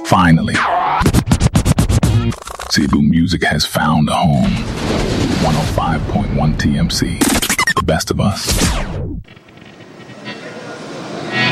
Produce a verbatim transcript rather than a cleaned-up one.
Finally, Cebu music has found a home. one oh five point one T M C, the best of us.